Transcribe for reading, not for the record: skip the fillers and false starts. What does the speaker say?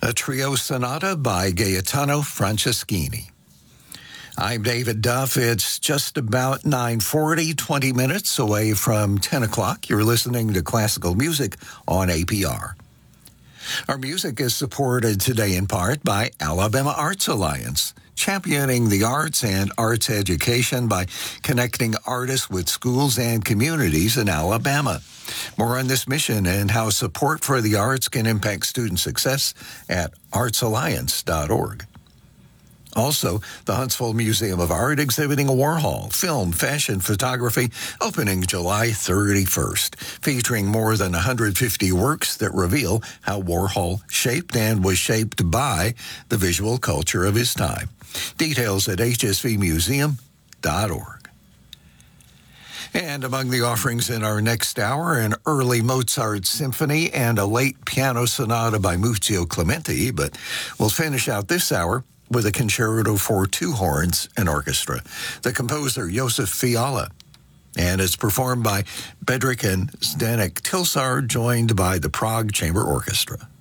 a trio sonata by Gaetano Franceschini. I'm David Duff. It's just about 9:40, 20 minutes away from 10 o'clock. You're listening to classical music on APR. Our music is supported today in part by Alabama Arts Alliance, championing the arts and arts education by connecting artists with schools and communities in Alabama. More on this mission and how support for the arts can impact student success at artsalliance.org. Also, the Huntsville Museum of Art exhibiting a Warhol film, fashion, photography, opening July 31st, featuring more than 150 works that reveal how Warhol shaped and was shaped by the visual culture of his time. Details at hsvmuseum.org. And among the offerings in our next hour, an early Mozart symphony and a late piano sonata by Muzio Clementi, but we'll finish out this hour with a concerto for two horns and orchestra, the composer Josef Fiala. And it's performed by Bedřich and Zdeněk Tilsar, joined by the Prague Chamber Orchestra.